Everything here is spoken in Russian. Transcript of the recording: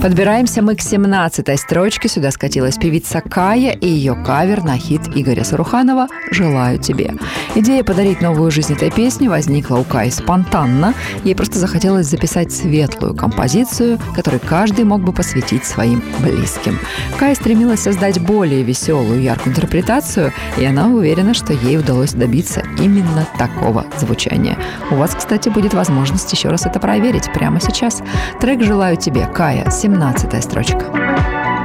Подбираемся мы к 17-й строчке. Сюда скатилась певица Кая и ее кавер на хит Игоря Саруханова «Желаю тебе». Идея подарить новую жизнь этой песне возникла у Каи спонтанно. Ей просто захотелось записать светлую композицию, которую каждый мог бы посвятить своим близким. Кая стремилась создать более веселую, яркую интерпретацию, и она уверена, что ей удалось добиться именно такого звучания. У вас, кстати, будет возможность еще раз это проверить прямо сейчас. Трек «Желаю тебе», Кая, 17-я строчка.